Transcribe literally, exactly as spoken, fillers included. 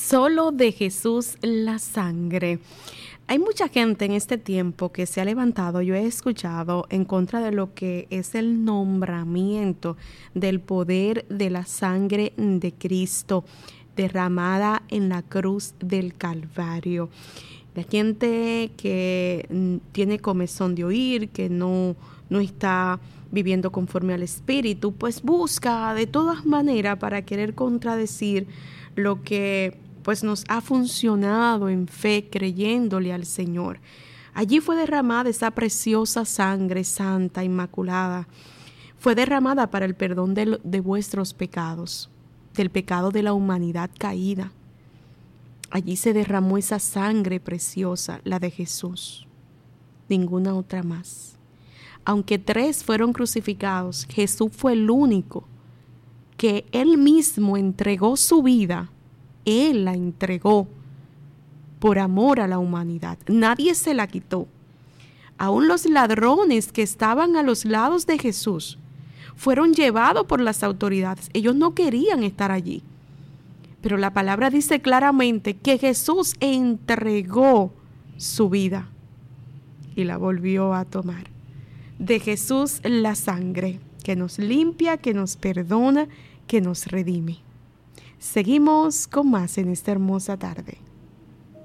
Solo de Jesús la sangre. Hay mucha gente en este tiempo que se ha levantado, yo he escuchado, en contra de lo que es el nombramiento del poder de la sangre de Cristo derramada en la cruz del Calvario. La gente que tiene comezón de oír, que no, no está viviendo conforme al Espíritu, pues busca de todas maneras para querer contradecir lo que pues nos ha funcionado en fe, creyéndole al Señor. Allí fue derramada esa preciosa sangre santa, inmaculada. Fue derramada para el perdón de, de vuestros pecados, del pecado de la humanidad caída. Allí se derramó esa sangre preciosa, la de Jesús. Ninguna otra más. Aunque tres fueron crucificados, Jesús fue el único que Él mismo entregó su vida. Él la entregó por amor a la humanidad. Nadie se la quitó. Aún los ladrones que estaban a los lados de Jesús fueron llevados por las autoridades. Ellos no querían estar allí. Pero la palabra dice claramente que Jesús entregó su vida y la volvió a tomar. De Jesús la sangre que nos limpia, que nos perdona, que nos redime. Seguimos con más en esta hermosa tarde.